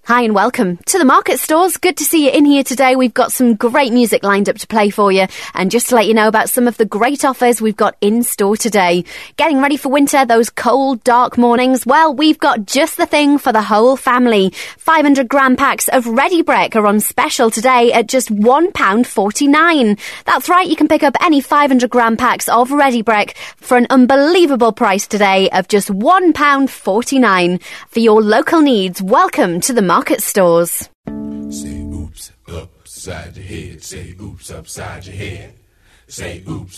Hi and welcome to the Market Stores. Good to see you in here today. We've got some great music lined up to play for you. And just to let you know about some of the great offers we've got in store today. Getting ready for winter, those cold, dark mornings? Well, we've got just the thing for the whole family. 500 gram packs of Ready Brek are on special today at just £1.49. That's right, you can pick up any 500 gram packs of Ready Brek for an unbelievable price today of just £1.49. For your local needs, welcome to the Market Stores. Say oops, upside your head. Say oops, upside your head. Say oops.